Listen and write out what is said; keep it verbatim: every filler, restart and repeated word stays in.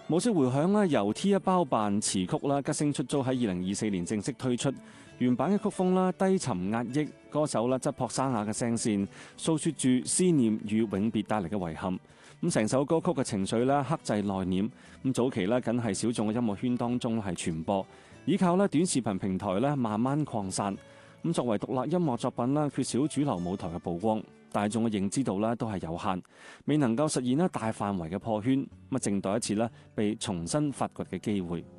無聲回響咧，由 T 一包辦詞曲啦，吉星出租喺二零二四年正式推出。原版嘅曲風啦，低沉壓抑，歌手啦質樸沙啞嘅聲線，訴說住思念與永別帶嚟嘅遺憾。咁成首歌曲嘅情緒咧，克制內斂。咁早期咧，僅係小眾嘅音樂圈當中係傳播，依靠咧短視頻平台咧慢慢擴散。咁作為獨立音樂作品啦，缺少主流舞台嘅曝光，大眾嘅認知度咧都係有限，未能夠實現咧大範圍嘅破圈。咁靜待一次咧被重新發掘嘅機會。